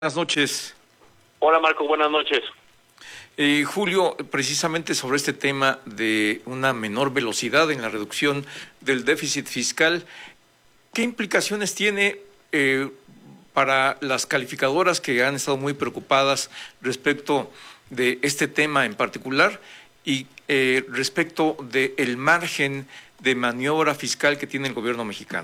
Buenas noches. Hola Marco, buenas noches. Julio, precisamente sobre este tema de una menor velocidad en la reducción del déficit fiscal, ¿qué implicaciones tiene para las calificadoras que han estado muy preocupadas respecto de este tema en particular y respecto del margen de maniobra fiscal que tiene el gobierno mexicano?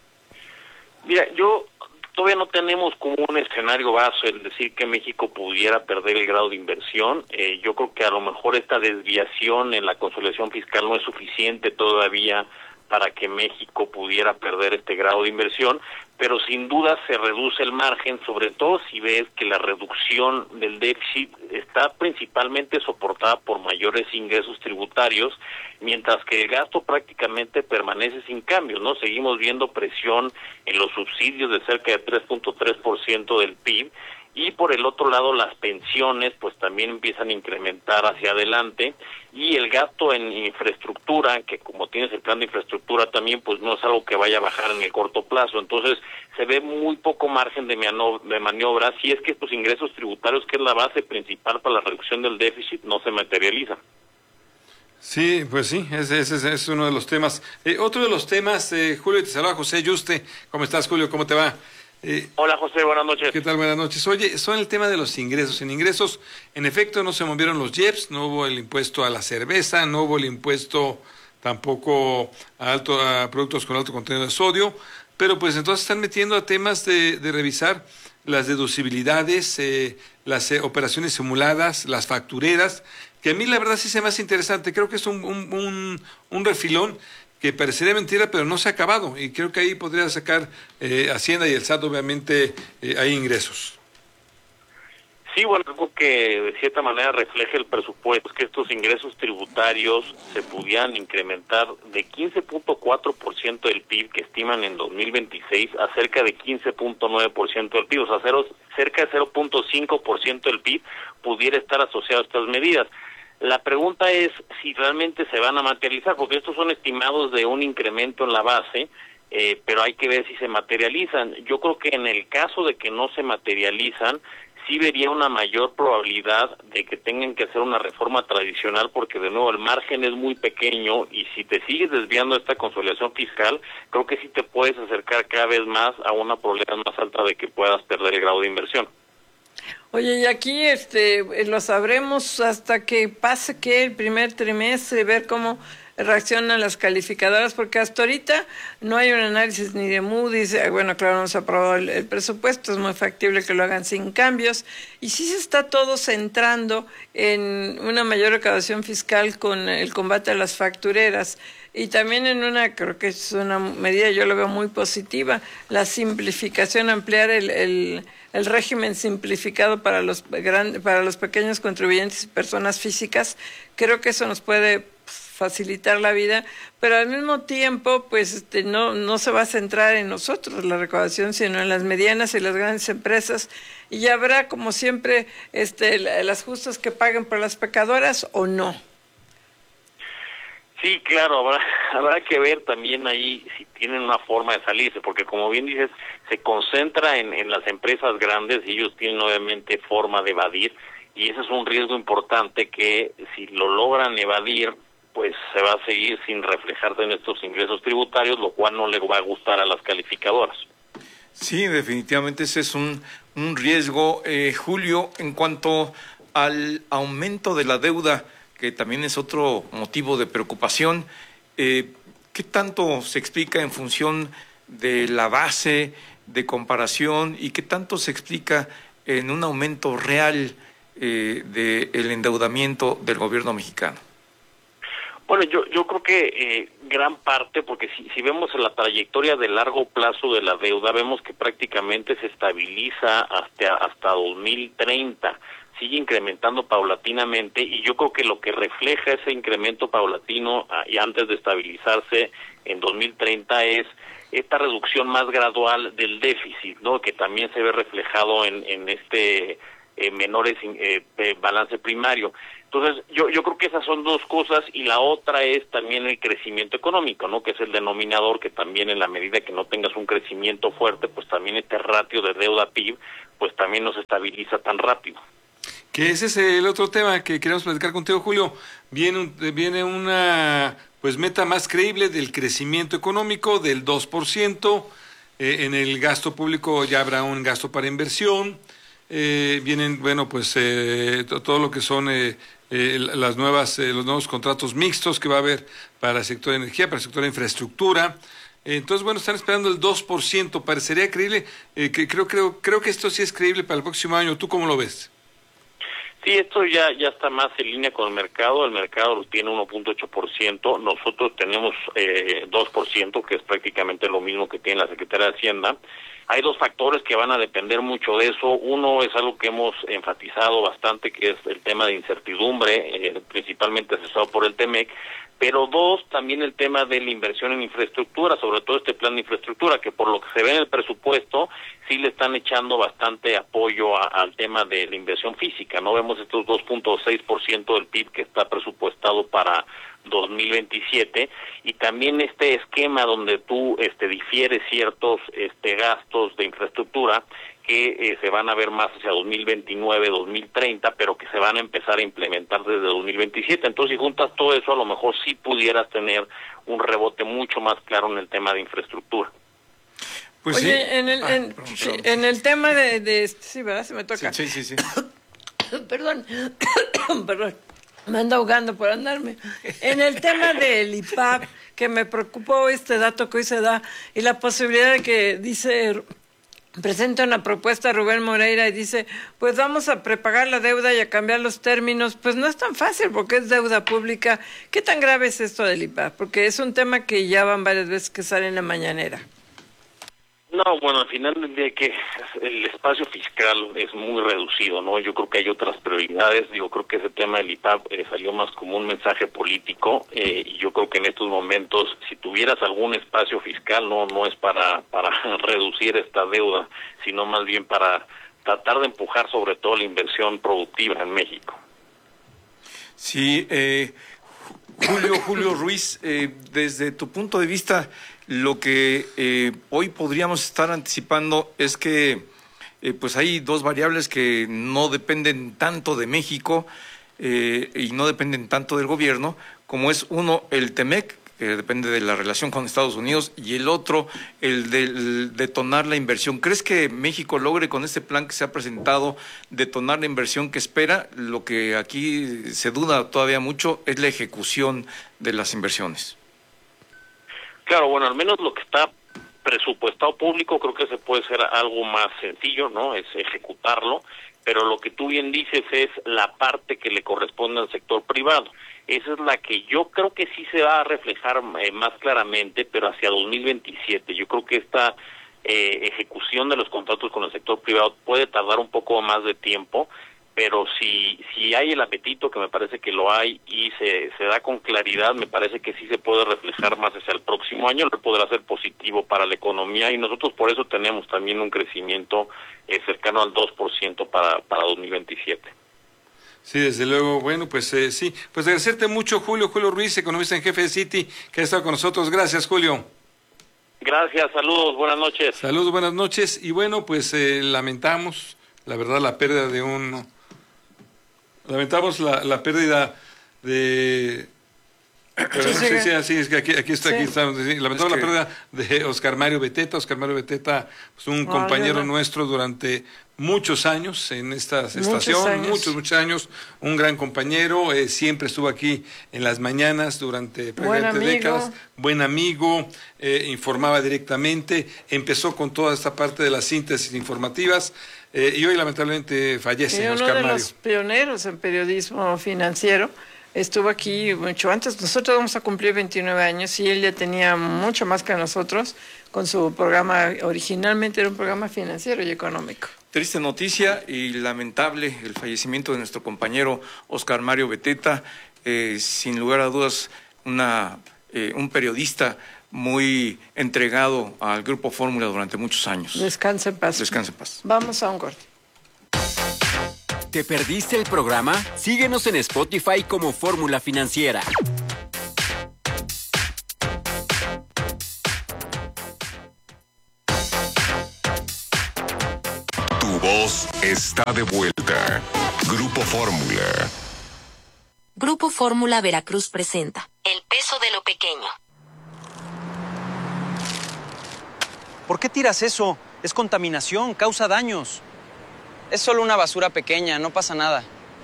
Mira, todavía no tenemos como un escenario base el decir que México pudiera perder el grado de inversión. Yo creo que a lo mejor esta desviación en la consolidación fiscal no es suficiente todavía para que México pudiera perder este grado de inversión, pero sin duda se reduce el margen, sobre todo si ves que la reducción del déficit está principalmente soportada por mayores ingresos tributarios, mientras que el gasto prácticamente permanece sin cambios, ¿no? Seguimos viendo presión en los subsidios de cerca de 3.3% del PIB, y por el otro lado las pensiones pues también empiezan a incrementar hacia adelante, y el gasto en infraestructura, que como tienes el plan de infraestructura también, pues no es algo que vaya a bajar en el corto plazo. Entonces se ve muy poco margen de maniobra si es que estos ingresos tributarios, que es la base principal para la reducción del déficit, no se materializan. Sí, pues sí, ese es uno de los temas. Otro de los temas, Julio, te saluda José Yuste. ¿Cómo estás, Julio? ¿Cómo te va? Hola José, buenas noches. ¿Qué tal? Buenas noches. Oye, son el tema de los ingresos. En ingresos, en efecto, no se movieron los IEPS, no hubo el impuesto a la cerveza, no hubo el impuesto tampoco a productos con alto contenido de sodio, pero pues entonces están metiendo a temas de revisar las deducibilidades, las operaciones simuladas, las factureras, que a mí la verdad sí se me hace interesante. Creo que es un refilón que parecería mentira, pero no se ha acabado, y creo que ahí podría sacar Hacienda y el SAT, obviamente, hay ingresos. Sí, bueno, algo que de cierta manera refleja el presupuesto es que estos ingresos tributarios se pudieran incrementar de 15.4% del PIB que estiman en 2026 a cerca de 15.9% del PIB, o sea, cerca de 0.5% del PIB pudiera estar asociado a estas medidas. La pregunta es si realmente se van a materializar, porque estos son estimados de un incremento en la base, pero hay que ver si se materializan. Yo creo que en el caso de que no se materializan, sí vería una mayor probabilidad de que tengan que hacer una reforma tradicional, porque de nuevo el margen es muy pequeño, y si te sigues desviando esta consolidación fiscal, creo que sí te puedes acercar cada vez más a una probabilidad más alta de que puedas perder el grado de inversión. Oye, y aquí lo sabremos hasta que pase el primer trimestre, ver cómo reaccionan las calificadoras, porque hasta ahorita no hay un análisis ni de Moody's. Bueno, claro, no se aprobó el presupuesto, es muy factible que lo hagan sin cambios, y sí se está todo centrando en una mayor recaudación fiscal con el combate a las factureras, y también creo que es una medida, yo lo veo muy positiva, la simplificación, ampliar el régimen simplificado para los pequeños contribuyentes y personas físicas. Creo que eso nos puede facilitar la vida, pero al mismo tiempo pues no se va a centrar en nosotros la recaudación, sino en las medianas y las grandes empresas, y ya habrá, como siempre, las justas que paguen por las pecadoras o no. Sí, claro, habrá que ver también ahí si tienen una forma de salirse, porque como bien dices, se concentra en las empresas grandes, y ellos tienen obviamente forma de evadir, y ese es un riesgo importante, que si lo logran evadir, pues se va a seguir sin reflejarse en estos ingresos tributarios, lo cual no le va a gustar a las calificadoras. Sí, definitivamente ese es un riesgo. Julio, en cuanto al aumento de la deuda, que también es otro motivo de preocupación, ¿qué tanto se explica en función de la base de comparación y qué tanto se explica en un aumento real del endeudamiento del gobierno mexicano? Bueno, yo creo que gran parte, porque si vemos en la trayectoria de largo plazo de la deuda, vemos que prácticamente se estabiliza hasta 2030, sigue incrementando paulatinamente, y yo creo que lo que refleja ese incremento paulatino y antes de estabilizarse en 2030 es esta reducción más gradual del déficit, ¿no? Que también se ve reflejado en menores balance primario. Entonces, yo creo que esas son dos cosas, y la otra es también el crecimiento económico, ¿no? Que es el denominador, que también en la medida que no tengas un crecimiento fuerte, pues también este ratio de deuda PIB, pues también no se estabiliza tan rápido. Que ese es el otro tema que queremos platicar contigo, Julio. Viene una pues meta más creíble del crecimiento económico del 2%. En el gasto público ya habrá un gasto para inversión. Vienen, bueno, pues todo lo que son los nuevos contratos mixtos que va a haber para el sector de energía, para el sector de infraestructura. Entonces, bueno, están esperando el 2%. Parecería creíble. Creo que esto sí es creíble para el próximo año. ¿Tú cómo lo ves? Sí, esto ya está más en línea con el mercado lo tiene 1.8%, nosotros tenemos 2%, que es prácticamente lo mismo que tiene la Secretaría de Hacienda. Hay dos factores que van a depender mucho de eso. Uno es algo que hemos enfatizado bastante, que es el tema de incertidumbre, principalmente asesorado por el TEMEC, pero dos, también el tema de la inversión en infraestructura, sobre todo este plan de infraestructura, que por lo que se ve en el presupuesto, sí le están echando bastante apoyo al tema de la inversión física, ¿no? Vemos estos 2.6% del PIB que está presupuestado para 2027, y también este esquema donde tú difieres ciertos gastos de infraestructura que se van a ver más hacia 2029, 2030, pero que se van a empezar a implementar desde 2027. Entonces, si juntas todo eso, a lo mejor sí pudieras tener un rebote mucho más claro en el tema de infraestructura. Pues oye, sí. En el tema de sí, ¿verdad? Se me toca. Sí. Perdón. Me ando ahogando por andarme. En el tema del IPAP, que me preocupó este dato que hoy se da, y la posibilidad de que presenta una propuesta a Rubén Moreira y dice, pues vamos a prepagar la deuda y a cambiar los términos. Pues no es tan fácil porque es deuda pública. ¿Qué tan grave es esto del IPAP? Porque es un tema que ya van varias veces que sale en la mañanera. No, bueno, al final del día que el espacio fiscal es muy reducido, ¿no? Yo creo que hay otras prioridades. Creo que ese tema del IPAP salió más como un mensaje político, y yo creo que en estos momentos, si tuvieras algún espacio fiscal, no es para reducir esta deuda, sino más bien para tratar de empujar sobre todo la inversión productiva en México. Sí, Julio Ruiz, desde tu punto de vista, lo que hoy podríamos estar anticipando es que pues hay dos variables que no dependen tanto de México y no dependen tanto del gobierno, como es uno, el TEMEC, que depende de la relación con Estados Unidos, y el otro, el del detonar la inversión. ¿Crees que México logre con este plan que se ha presentado detonar la inversión que espera? Lo que aquí se duda todavía mucho es la ejecución de las inversiones. Claro, bueno, al menos lo que está presupuestado público creo que se puede hacer algo más sencillo, ¿no? Es ejecutarlo, pero lo que tú bien dices es la parte que le corresponde al sector privado. Esa es la que yo creo que sí se va a reflejar más claramente, pero hacia 2027. Yo creo que esta ejecución de los contratos con el sector privado puede tardar un poco más de tiempo, pero si hay el apetito, que me parece que lo hay, y se da con claridad, me parece que sí se puede reflejar más hacia el próximo año, lo podrá ser positivo para la economía, y nosotros por eso tenemos también un crecimiento cercano al 2% para 2027. Sí, desde luego. Bueno, pues sí. Pues agradecerte mucho, Julio Ruiz, economista en jefe de Citi, que ha estado con nosotros. Gracias, Julio. Gracias, saludos, buenas noches. Saludos, buenas noches. Y bueno, pues lamentamos, la verdad, la pérdida de Lamentamos la pérdida de... Sí, es que aquí estamos. Sí, lamentamos la pérdida de Oscar Mario Beteta. Oscar Mario Beteta, pues un compañero nuestro durante muchos años en esta estación, muchos años, un gran compañero, siempre estuvo aquí en las mañanas durante décadas, buen amigo, informaba directamente, empezó con toda esta parte de las síntesis informativas, y hoy lamentablemente fallece Oscar Mario. Uno de los pioneros en periodismo financiero. Estuvo aquí mucho antes. Nosotros vamos a cumplir 29 años y él ya tenía mucho más que nosotros con su programa. Originalmente era un programa financiero y económico. Triste noticia y lamentable el fallecimiento de nuestro compañero Oscar Mario Beteta. Sin lugar a dudas, un periodista muy entregado al Grupo Fórmula durante muchos años. Descanse en paz. Descanse en paz. Vamos a un corte. ¿Te perdiste el programa? Síguenos en Spotify como Fórmula Financiera. Tu voz está de vuelta. Grupo Fórmula. Grupo Fórmula Veracruz presenta El peso de lo pequeño. ¿Por qué tiras eso? Es contaminación, causa daños. Es solo una basura pequeña, no pasa nada.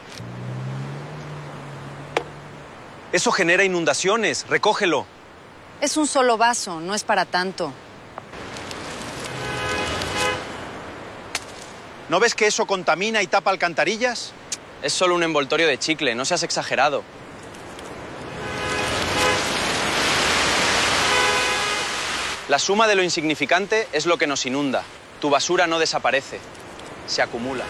Eso genera inundaciones, recógelo. Es un solo vaso, no es para tanto. ¿No ves que eso contamina y tapa alcantarillas? Es solo un envoltorio de chicle, no seas exagerado. La suma de lo insignificante es lo que nos inunda. Tu basura no desaparece, se acumula.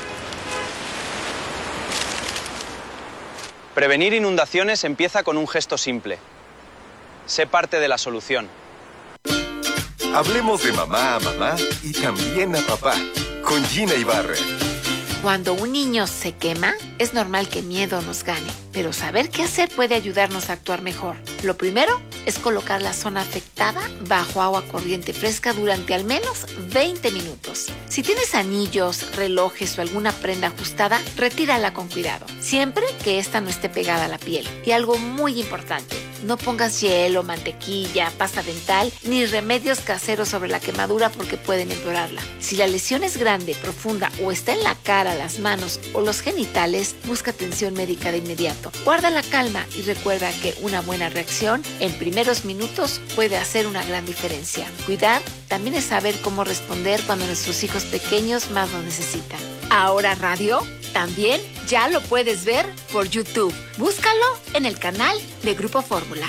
Prevenir inundaciones empieza con un gesto simple. Sé parte de la solución. Hablemos de mamá a mamá y también a papá, con Gina Ibarra. Cuando un niño se quema, es normal que miedo nos gane, pero saber qué hacer puede ayudarnos a actuar mejor. Lo primero es colocar la zona afectada bajo agua corriente fresca durante al menos 20 minutos. Si tienes anillos, relojes o alguna prenda ajustada, retírala con cuidado, siempre que ésta no esté pegada a la piel. Y algo muy importante, no pongas hielo, mantequilla, pasta dental ni remedios caseros sobre la quemadura porque pueden empeorarla. Si la lesión es grande, profunda o está en la cara, las manos o los genitales, busca atención médica de inmediato. Guarda la calma y recuerda que una buena reacción en primeros minutos puede hacer una gran diferencia. Cuidar también es saber cómo responder cuando nuestros hijos pequeños más lo necesitan. Ahora Radio también ya lo puedes ver por YouTube. Búscalo en el canal de Grupo Fórmula.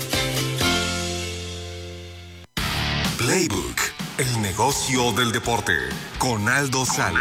Playbook, el negocio del deporte, con Aldo Sales.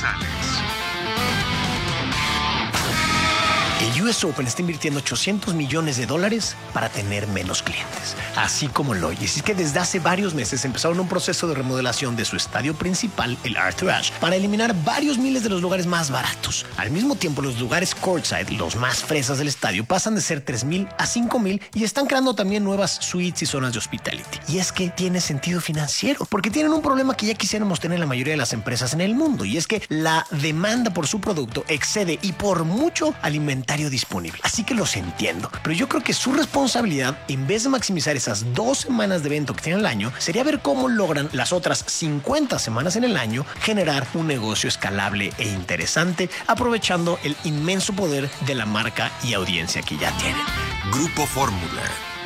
El US Open está invirtiendo $800 millones para tener menos clientes, así como lo oyes. Y es que desde hace varios meses empezaron un proceso de remodelación de su estadio principal, el Arthur Ashe, para eliminar varios miles de los lugares más baratos. Al mismo tiempo, los lugares courtside, los más fresas del estadio, pasan de ser 3,000 a 5,000 y están creando también nuevas suites y zonas de hospitality. Y es que tiene sentido financiero, porque tienen un problema que ya quisiéramos tener la mayoría de las empresas en el mundo, y es que la demanda por su producto excede y por mucho al inventario disponible. Así que los entiendo, pero yo creo que su responsabilidad, en vez de maximizar esas 2 semanas de evento que tienen al año, sería ver cómo logran las otras 50 semanas en el año generar un negocio escalable e interesante, aprovechando el inmenso poder de la marca y audiencia que ya tienen. Grupo Fórmula.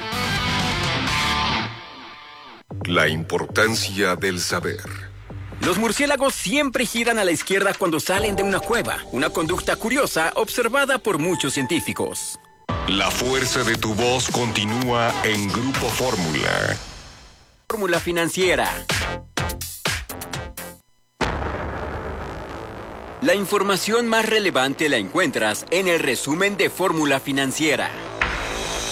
La importancia del saber. Los murciélagos siempre giran a la izquierda cuando salen de una cueva, una conducta curiosa observada por muchos científicos. La fuerza de tu voz continúa en Grupo Fórmula. Fórmula Financiera. La información más relevante la encuentras en el resumen de Fórmula Financiera.